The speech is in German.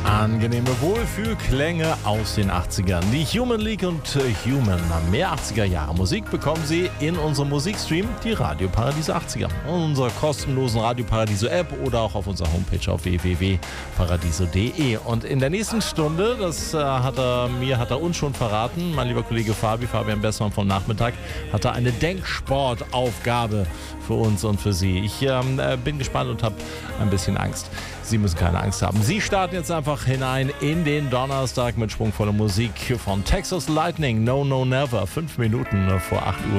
Angenehme Wohlfühlklänge aus den 80ern. Die Human League und Human. Mehr 80er Jahre Musik bekommen Sie in unserem Musikstream, die Radio Paradiso 80er. In unserer kostenlosen Radio Paradiso App oder auch auf unserer Homepage auf www.paradiso.de. Und in der nächsten Stunde, das hat er uns schon verraten, mein lieber Kollege Fabian Bessmann vom Nachmittag, hat er eine Denksportaufgabe für uns und für Sie. Ich bin gespannt und habe ein bisschen Angst. Sie müssen keine Angst haben. Sie starten jetzt einfach hinein in den Donnerstag mit schwungvoller Musik von Texas Lightning. No, no, never. 5 Minuten vor 8 Uhr.